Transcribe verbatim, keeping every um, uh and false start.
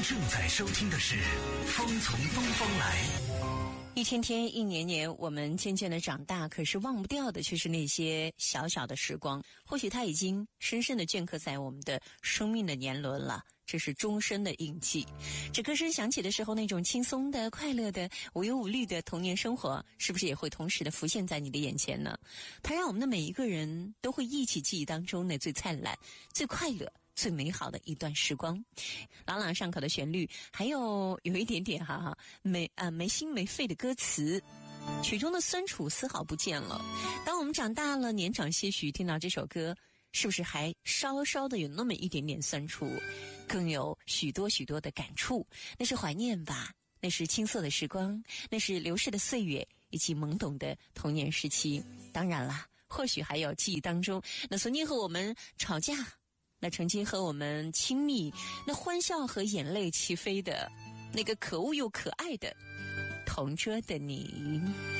正在收听的是《风从东方来》。 一天天一年年，我们渐渐的长大，可是忘不掉的却是那些小小的时光。或许它已经深深的镌刻在我们的生命的年轮了，这是终身的印记。这歌声响起的时候，那种轻松的、快乐的、无忧无虑的童年生活，是不是也会同时的浮现在你的眼前呢？它让我们的每一个人都会忆起记忆当中那最灿烂、最快乐、最美好的一段时光。朗朗上口的旋律，还有有一点点哈哈没啊、呃、没心没肺的歌词，曲中的酸楚丝毫不见了。当我们长大了，年长些许，听到这首歌，是不是还稍稍的有那么一点点酸楚，更有许多许多的感触？那是怀念吧，那是青涩的时光，那是流逝的岁月，以及懵懂的童年时期。当然啦，或许还有记忆当中那曾经和我们吵架，那曾经和我们亲密，那欢笑和眼泪齐飞的，那个可恶又可爱的同桌的你。